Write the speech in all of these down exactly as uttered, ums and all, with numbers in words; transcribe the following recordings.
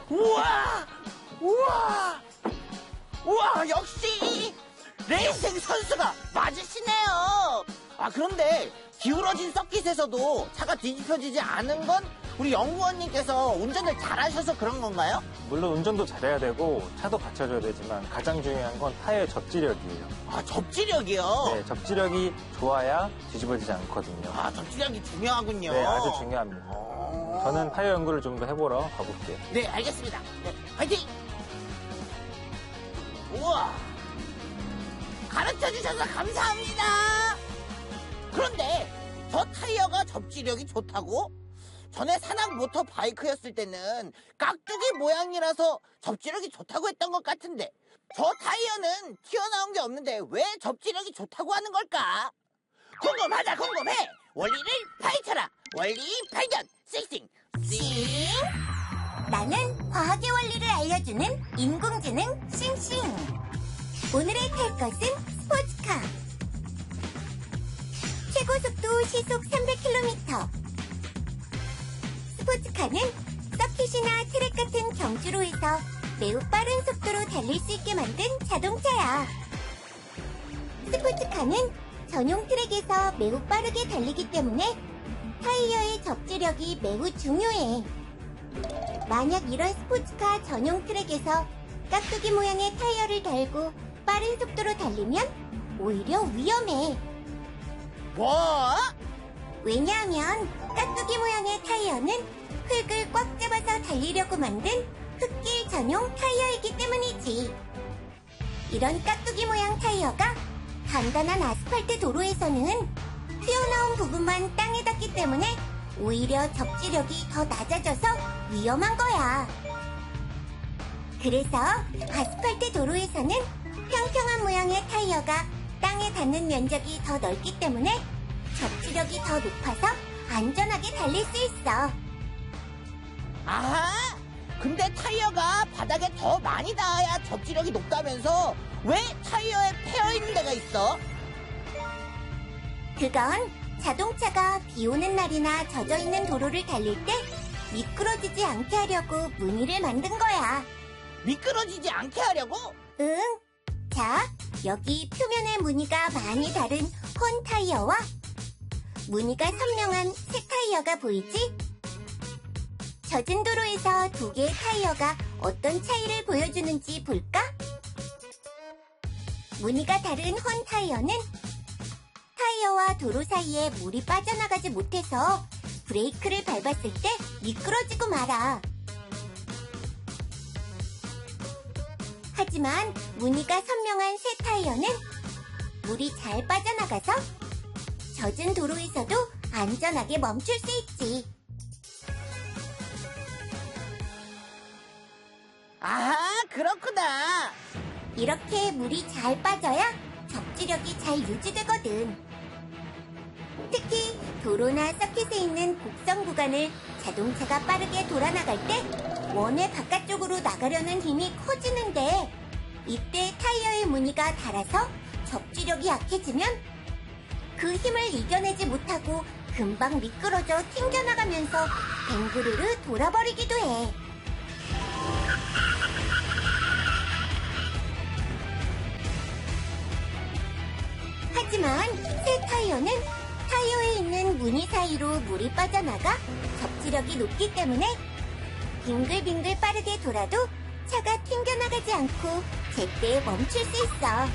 우와! 우와! 우와! 역시 레이싱 선수가 맞으시네요. 아, 그런데 기울어진 서킷에서도 차가 뒤집혀지지 않은 건 우리 연구원님께서 운전을 잘하셔서 그런 건가요? 물론 운전도 잘해야 되고 차도 받쳐줘야 되지만 가장 중요한 건 타이어의 접지력이에요. 아, 접지력이요? 네, 접지력이 좋아야 뒤집어지지 않거든요. 아, 접지력이 중요하군요. 네, 아주 중요합니다. 어... 저는 타이어 연구를 좀 더 해보러 가볼게요. 네, 알겠습니다. 네, 화이팅! 우와! 가르쳐주셔서 감사합니다! 그런데 저 타이어가 접지력이 좋다고? 전에 산악 모터 바이크였을 때는 깍두기 모양이라서 접지력이 좋다고 했던 것 같은데 저 타이어는 튀어나온 게 없는데 왜 접지력이 좋다고 하는 걸까? 궁금하다 궁금해! 원리를 파헤쳐라! 원리 발견! 싱싱! 싱! 나는 과학의 원리를 알려주는 인공지능 싱싱. 오늘의 탈 것은 스포츠카. 최고속도 시속 삼백 킬로미터. 스포츠카는 서킷이나 트랙 같은 경주로에서 매우 빠른 속도로 달릴 수 있게 만든 자동차야. 스포츠카는 전용 트랙에서 매우 빠르게 달리기 때문에 타이어의 접지력이 매우 중요해. 만약 이런 스포츠카 전용 트랙에서 깍두기 모양의 타이어를 달고 빠른 속도로 달리면 오히려 위험해. 뭐? 왜냐하면 깍두기 모양의 타이어는 흙을 꽉 잡아서 달리려고 만든 흙길 전용 타이어이기 때문이지. 이런 깍두기 모양 타이어가 단단한 아스팔트 도로에서는 튀어나온 부분만 땅에 닿기 때문에 오히려 접지력이 더 낮아져서 위험한 거야. 그래서 아스팔트 도로에서는 평평한 모양의 타이어가 땅에 닿는 면적이 더 넓기 때문에 접지력이 더 높아서 안전하게 달릴 수 있어. 아하! 근데 타이어가 바닥에 더 많이 닿아야 접지력이 높다면서 왜 타이어에 패여있는 데가 있어? 그건 자동차가 비 오는 날이나 젖어있는 도로를 달릴 때 미끄러지지 않게 하려고 무늬를 만든 거야. 미끄러지지 않게 하려고? 응. 자, 여기 표면에 무늬가 많이 다른 혼 타이어와 무늬가 선명한 새 타이어가 보이지? 젖은 도로에서 두 개의 타이어가 어떤 차이를 보여주는지 볼까? 무늬가 다른 혼 타이어는 타이어와 도로 사이에 물이 빠져나가지 못해서 브레이크를 밟았을 때 미끄러지고 말아. 하지만 무늬가 선명한 새 타이어는 물이 잘 빠져나가서 젖은 도로에서도 안전하게 멈출 수 있지. 아하, 그렇구나. 이렇게 물이 잘 빠져야 접지력이 잘 유지되거든. 특히 도로나 서킷에 있는 곡선 구간을 자동차가 빠르게 돌아나갈 때 원의 바깥쪽으로 나가려는 힘이 커지는데 이때 타이어의 무늬가 닳아서 접지력이 약해지면 그 힘을 이겨내지 못하고 금방 미끄러져 튕겨나가면서 뱅그르르 돌아버리기도 해. 하지만 새 타이어는 타이어에 있는 무늬 사이로 물이 빠져나가 접지력이 높기 때문에 빙글빙글 빠르게 돌아도 차가 튕겨나가지 않고 제때 멈출 수 있어.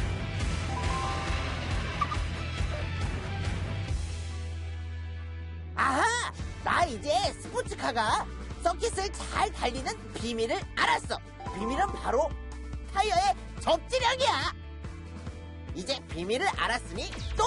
아하! 나 이제 스포츠카가 서킷을 잘 달리는 비밀을 알았어. 비밀은 바로 타이어의 접지력이야. 이제 비밀을 알았으니 또